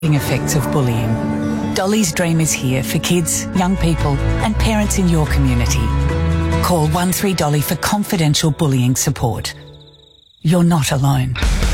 effects of bullying. Dolly's Dream is here for kids, young people and parents in your community. Call 13 Dolly for confidential bullying support. You're not alone.